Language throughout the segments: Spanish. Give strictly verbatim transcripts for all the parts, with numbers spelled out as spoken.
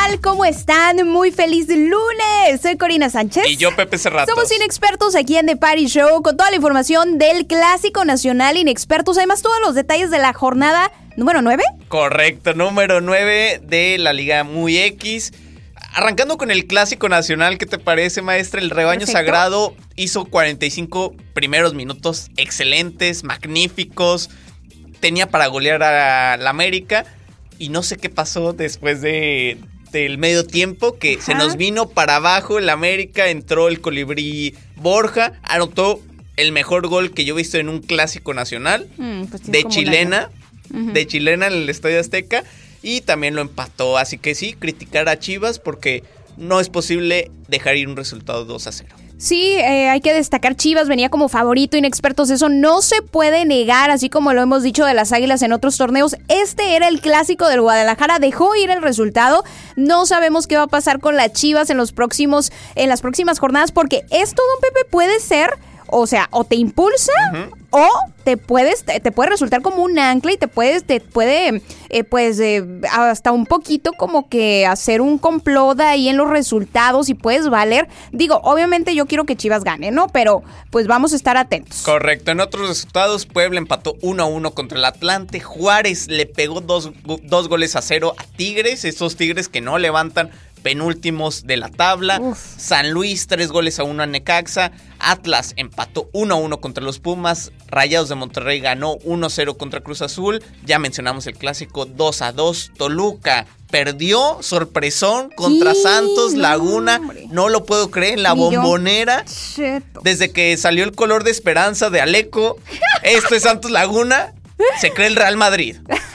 tal? ¿Cómo están? Muy feliz lunes. Soy Corina Sánchez. Y yo, Pepe Cerratos. Somos Inexpertos aquí en The Party Show con toda la información del Clásico Nacional Inexpertos. Además, todos los detalles de la jornada número nueve. Correcto, número nueve de la Liga Muy X. Arrancando con el Clásico Nacional, ¿qué te parece, maestra? El rebaño Perfecto. sagrado hizo cuarenta y cinco primeros minutos excelentes, magníficos. Tenía para golear a la América. Y no sé qué pasó después de, del medio tiempo, que Ajá. se nos vino para abajo el América. Entró el colibrí Borja, anotó el mejor gol que yo he visto en un Clásico Nacional. Mm, pues de chilena, uh-huh. de chilena en el Estadio Azteca. Y también lo empató, así que sí, criticar a Chivas porque no es posible dejar ir un resultado dos a cero. Sí, eh, hay que destacar, Chivas venía como favorito, Inexpertos, eso no se puede negar, así como lo hemos dicho de las Águilas en otros torneos. Este era el clásico del Guadalajara, dejó ir el resultado. No sabemos qué va a pasar con las Chivas en los próximos, en las próximas jornadas, porque esto, don Pepe, puede ser, o sea, o te impulsa uh-huh. o te puedes te, te puede resultar como un ancla y te puedes te puede eh, pues eh, hasta un poquito como que hacer un complot ahí en los resultados y puedes valer. Digo, obviamente yo quiero que Chivas gane, ¿no? Pero pues vamos a estar atentos. Correcto. En otros resultados, Puebla empató uno a uno contra el Atlante. Juárez le pegó dos, dos goles a cero a Tigres. Estos Tigres que no levantan, penúltimos de la tabla. Uf. San Luis, tres goles a uno a Necaxa. Atlas empató uno a uno contra los Pumas. Rayados de Monterrey ganó uno a cero contra Cruz Azul. Ya mencionamos el clásico, dos a dos. Toluca perdió, sorpresón, contra sí, Santos Laguna. No, no lo puedo creer, en la Ni Bombonera. Yo. Desde que salió el color de esperanza de Aleco, esto es Santos Laguna, se cree el Real Madrid.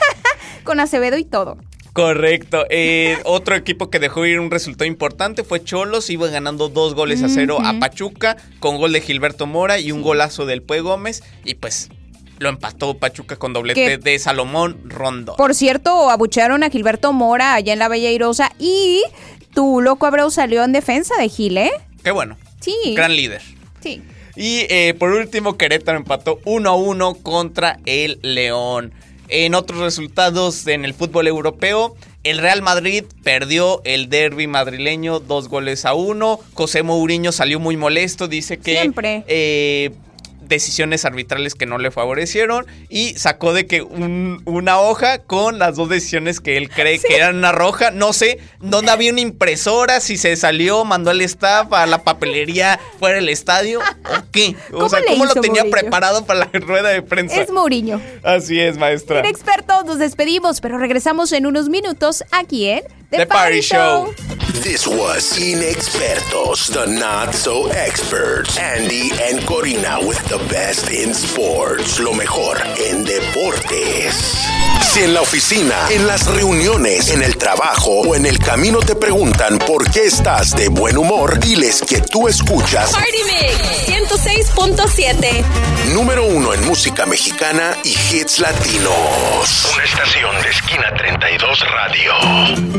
Con Acevedo y todo. Correcto. Eh, otro equipo que dejó ir un resultado importante fue Cholos. Iba ganando dos goles a cero uh-huh. a Pachuca, con gol de Gilberto Mora y un golazo del Pue Gómez. Y pues lo empató Pachuca con doblete ¿Qué? de Salomón Rondón. Por cierto, abuchearon a Gilberto Mora allá en la Bella Airosa. Y tu loco Abreu salió en defensa de Gil, ¿eh? Qué bueno. Sí. Gran líder. Sí. Y eh, por último, Querétaro empató uno a uno contra el León. En otros resultados en el fútbol europeo, el Real Madrid perdió el derbi madrileño dos goles a uno. José Mourinho salió muy molesto, dice que Siempre. Eh, decisiones arbitrales que no le favorecieron y sacó de que un, una hoja con las dos decisiones que él cree sí. que eran una roja. No sé dónde había una impresora, si se salió, mandó al staff a la papelería fuera del estadio o qué. O sea, ¿cómo lo tenía Mourinho? Preparado para la rueda de prensa? Es Mourinho. Así es, maestra. Inexpertos, nos despedimos, pero regresamos en unos minutos aquí en The, The Party, Party Show. This was Inexpertos, the not so experts. Andy and Corina with the best in sports. Lo mejor en deportes. Si en la oficina, en las reuniones, en el trabajo o en el camino te preguntan por qué estás de buen humor, diles que tú escuchas Party Mix ciento seis punto siete. Número uno en música mexicana y hits latinos. Una estación de Esquina treinta y dos Radio.